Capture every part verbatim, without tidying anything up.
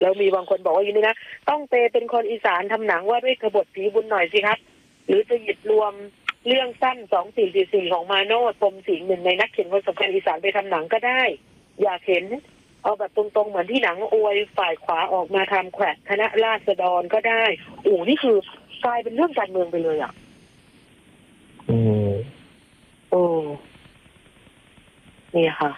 แล้วมีบางคนบอกว่าอย่างนี้นะต้องเตเป็นคนอีสานทำหนังว่าด้วยขบฏผีบุญหน่อยสิครับหรือจะหยิบรวมเรื่องสั้นสองสี่สี่สี่ของมาโนดปมสิงห์หนึ่งในนักเขียนคนสำคัญอีสานไปทำหนังก็ได้อยากเห็นเอาแบบตรงๆเหมือนที่หนังอวยฝ่ายขวาออกมาทำแขวะคณะราษฎรก็ได้โอ้นี่คือกลายเป็นเรื่องการเมืองไปเลยอ่ะอืมโอ้นี่ค่ะ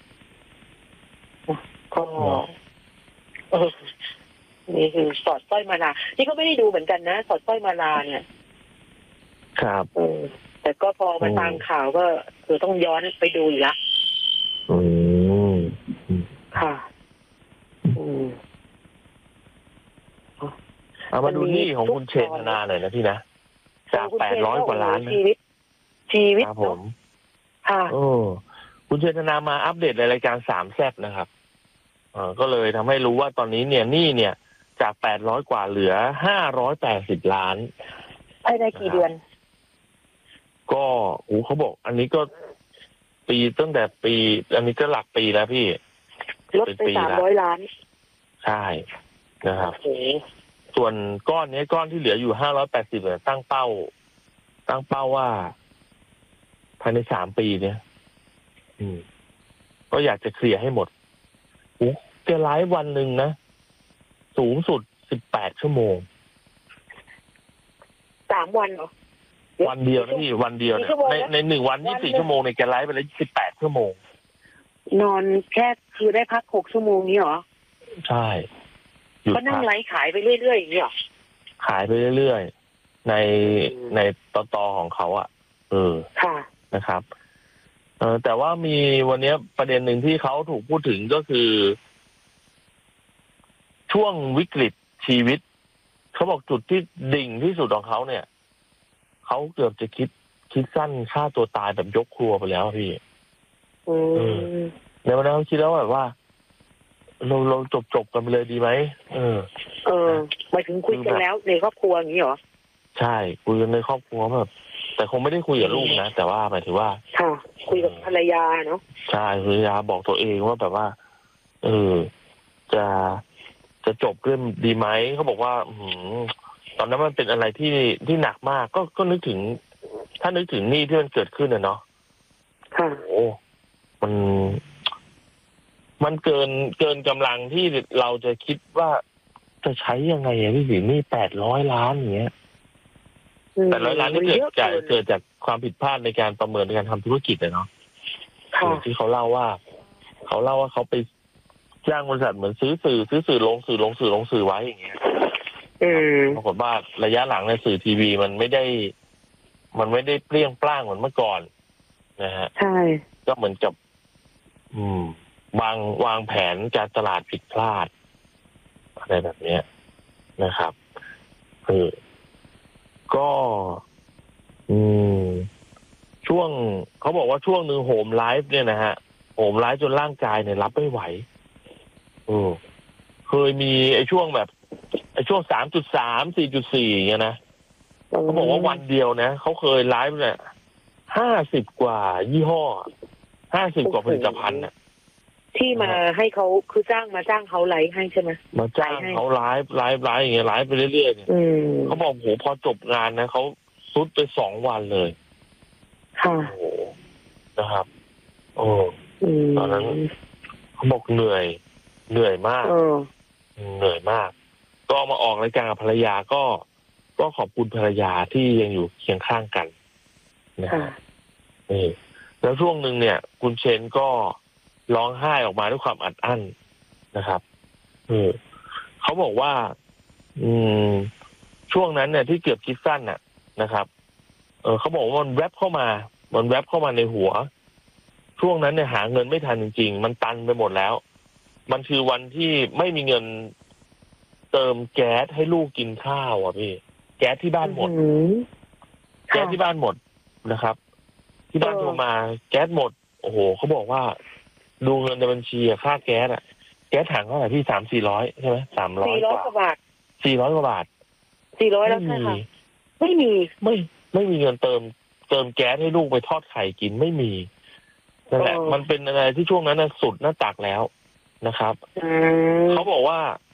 ก็เออนี่คือสอดสร้อยมาลานี่ก็ไม่ได้ดูเหมือนกันนะสอดสร้อยมาลาเนี่ยครับเออแต่ก็พอมาตามข่าวก็คือต้องย้อนไปดูอยู่ละอืมค่ะอืมเอามาดูนี่ของคุณเชนธนาหน่อยนะพี่นะจากแปดร้อยกว่าล้านชีวิตชีวิตครับผมค่ะโอ้คุณเชนธนามาอัปเดตในรายการสามแซ่บนะครับเออก็เลยทำให้รู้ว่าตอนนี้เนี่ยนี่เนี่ยจากแปดร้อยกว่าเหลือห้าร้อยแปดสิบล้านภายในกี่เดือนก็โอ้เขาบอกอันนี้ก็ปีตั้งแต่ปีอันนี้ก็หลักปีแล้วพี่ลดไปสามร้อยล้านใช่นะครับส่วนก้อนนี้ก้อนที่เหลืออยู่ห้าร้อยแปดสิบเนี่ยตั้งเป้าตั้งเป้าว่าภายในสามปีเนี่ยอืมก็อยากจะเคลียร์ให้หมดโอ้แกไลฟ์วันหนึ่งนะสูงสุดสิบแปดชั่วโมงสามวันเหรอวันเดียวนะพี่วันเดียวเนี่ยในในหนึ่งวันยี่สิบสี่ชั่วโมงในแกไลฟ์ไปแล้วสิบแปดชั่วโมงนอนแค่คือได้พักหกชั่วโมงนี้เหรอใช่ก็นั่งไลฟ์ขายไปเรื่อยๆอย่างนี้เหรอขายไปเรื่อยๆในในตอตอของเขาอ่ะเออค่ะนะครับเออแต่ว่ามีวันนี้ประเด็นหนึ่งที่เขาถูกพูดถึงก็คือช่วงวิกฤตชีวิตเขาบอกจุดที่ดิ่งที่สุดของเขาเนี่ยเขาเกือบจะคิดคิดสั้นฆ่าตัวตายแบบยกครัวไปแล้วพี่อืมในวันนั้นเขาคิดแล้วแบบว่าเราเราจบจบกันไปเลยดีไหมเออเออหมายถึงคุยกันแล้วในครอบครัวอย่างนี้เหรอใช่คุยกันในครอบครัวแบบแต่คงไม่ได้คุยกับลูกนะแต่ว่าหมายถึงว่าค่ะคุยกับภรรยาเนาะใช่ภรรยาบอกตัวเองว่าแบบว่าเออจะจะจบเรื่องดีไหมเขาบอกว่าอืมตอนนั้นมันเป็นอะไรที่ที่หนักมากก็ก็นึกถึงถ้านึกถึงหนี้ที่มันเกิดขึ้นนะเนาะค่ะโอ้มันมันเกินเกินกำลังที่เราจะคิดว่าจะใช้ยังไงอะพี่สินี่แปดร้อยล้านอย่างเงี้ยแปดร้อยล้านนี่เกิดจากเกิดจากความผิดพลาดในการประเมินในการทำธุรกิจเลยเนาะที่เขาเล่าว่าเขาเล่าว่าเขาไปจ้างบริษัทเหมือนซื้อสื่อซื้อสื่อลงสื่อลงสื่อลงสื่อไว้อย่างเงี้ยปรากฏว่าระยะหลังในสื่อทีวีมันไม่ได้มันไม่ได้เปรี้ยงปร้างเหมือนเมื่อก่อนนะฮะใช่ก็เหมือนกับอืมวางวางแผนการตลาดผิดพลาดอะไรแบบเนี้ยนะครับคือก็อืมช่วงเขาบอกว่าช่วงหนึ่งโหมไลฟ์เนี่ยนะฮะโหมไลฟ์จนร่างกายเนี่ยรับไม่ไหวเออเคยมีไอ้ช่วงแบบไอ้ช่วง สามจุดสาม สี่จุดสี่ อย่างเงี้ยนะเขาบอกว่าวันเดียวนะเขาเคยไลฟ์เนี่ยห้าสิบกว่ายี่ห้อห้าสิบกว่าผลิตภัณฑ์น่ะที่มาให้เขาคือจ้างมาจ้างเขาไลฟ์ให้ใช่ไหมมาจ้างเขาไลฟ์ไลฟ์ไลฟ์อย่างเงี้ยไลฟ์ไปเรื่อยๆเนี่ยเขาบอกโหพอจบงานนะเขาซุดไปสองวันเลยค่ะโอ้โหนะครับโอ้ตอนนั้นเขาบอกเหนื่อยเหนื่อยมากเหนื่อยมากก็มาออกรายการกับภรรยาก็ก็ขอบคุณภรรยาที่ยังอยู่เคียงข้างกันนะครับนี่แล้วช่วงหนึ่งเนี่ยคุณเชนก็ร้องไห้ออกมาด้วยความอัดอั้นนะครับเออเขาบอกว่าอืมช่วงนั้นเนี่ยที่เกือบคิดสั้นน่ะนะครับเออเขาบอกว่ามันแวบเข้ามามันแวบเข้ามาในหัวช่วงนั้นเนี่ยหาเงินไม่ทันจริงๆมันตันไปหมดแล้วมันคือวันที่ไม่มีเงินเติมแก๊สให้ลูกกินข้าวอ่ะพี่แก๊สที่บ้านหมดแก๊สที่บ้านหมดนะครับที่บ้านโทรมาแก๊สหมดโอ้โหเขาบอกว่าดูเงินในบัญชีค่าแก๊สอะแก๊สถังเท่าไหร่พี่สามสี่ร้อยใช่ไหมสามร้อยสี่ร้อยกว่าบาทสี่ร้อยกว่าบาทสี่ร้อยแล้วใช่ค่ะไม่มีไม่ไม่มีเงินเติมเติมแก๊สให้ลูกไปทอดไข่กินไม่มีนั่นแหละมันเป็นอะไรที่ช่วงนั้นสุดหน้าตักแล้วนะครับเขาบอกว่า